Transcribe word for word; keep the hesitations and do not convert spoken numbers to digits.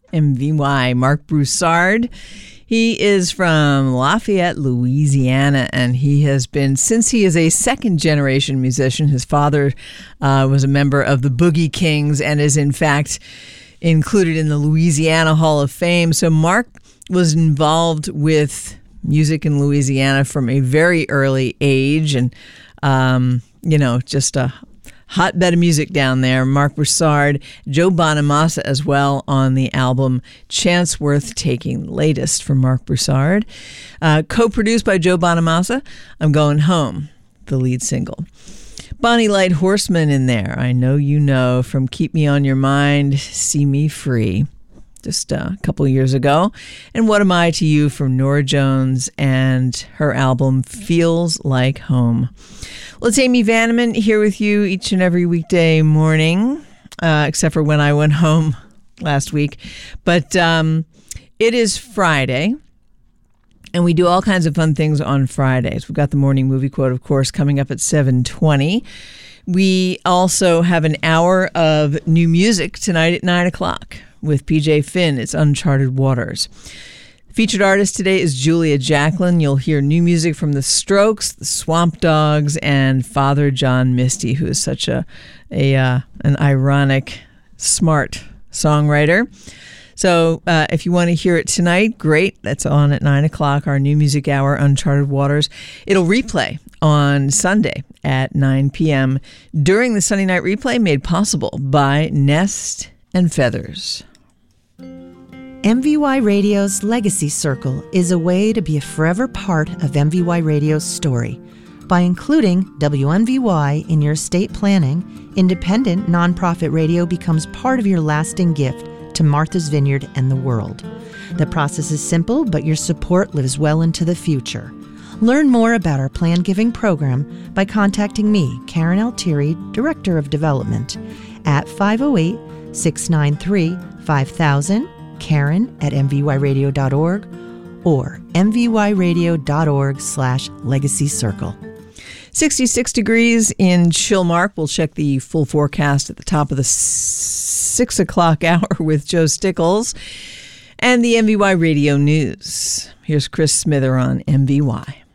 M V Y, Marc Broussard. He is from Lafayette, Louisiana, and he has been, since he is a second-generation musician, his father uh, was a member of the Boogie Kings and is, in fact, included in the Louisiana Hall of Fame. So Marc was involved with music in Louisiana from a very early age, and, um, you know, just a hotbed of music down there. Marc Broussard, Joe Bonamassa as well on the album Chance Worth Taking, latest from Marc Broussard. Uh, co-produced by Joe Bonamassa, I'm Going Home, the lead single. Bonnie Light Horseman in there, I Know You Know, from Keep Me On Your Mind, See Me Free, just uh, a couple of years ago. And What Am I to You from Norah Jones and her album Feels Like Home. Well, it's Amy Vanneman here with you each and every weekday morning, uh, except for when I went home last week. But um, it is Friday, and we do all kinds of fun things on Fridays. We've got the morning movie quote, of course, coming up at seven twenty. We also have an hour of new music tonight at nine o'clock with P J Finn. It's Uncharted Waters. Featured artist today is Julia Jacklin. You'll hear new music from The Strokes, The Swamp Dogs, and Father John Misty, who is such a, a uh, an ironic, smart songwriter. So uh, if you want to hear it tonight, great. That's on at nine o'clock, our new music hour, Uncharted Waters. It'll replay on Sunday at nine p.m. during the Sunday night replay, made possible by Nest and Feathers. M V Y Radio's Legacy Circle is a way to be a forever part of M V Y Radio's story. By including W M V Y in your estate planning, independent nonprofit radio becomes part of your lasting gift to Martha's Vineyard and the world. The process is simple, but your support lives well into the future. Learn more about our plan giving program by contacting me, Karen Altieri, Director of Development, at five oh eight, six nine three, five thousand, Karen at m v y radio dot org, or m v y radio dot org slash legacy circle. sixty-six degrees in Chilmark. We'll check the full forecast at the top of the six o'clock hour with Joe Stickles and the M V Y Radio News. Here's Chris Smither on M V Y.